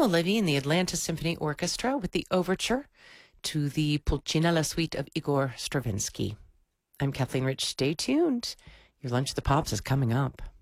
Primo Levi and the Atlanta Symphony Orchestra with the overture to the Pulcinella Suite of Igor Stravinsky. I'm Kathleen Rich. Stay tuned. Your Lunch of the Pops is coming up.